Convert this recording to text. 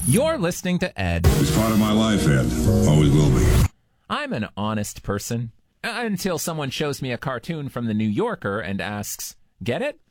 You're listening to Ed. It's part of my life, Ed. Always will be. I'm an honest person. Until someone shows me a cartoon from the New Yorker and asks, get it?